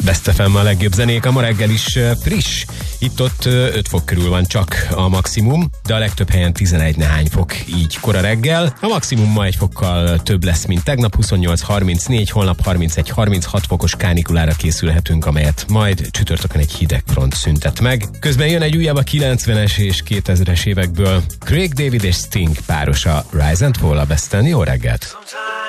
Best FM a legjobb zenék, a ma reggel is friss. Itt-ott 5 fok körül van csak a maximum, de a legtöbb helyen 11 nehány fok, így kora reggel. A maximum ma 1 fokkal több lesz, mint tegnap, 28-34, holnap 31-36 fokos kánikulára készülhetünk, amelyet majd csütörtökön egy hideg front szüntet meg. Közben jön egy újabb a 90-es és 2000-es évekből. Craig David és Sting párosa, Rise and Fall a Besten. Jó reggelt!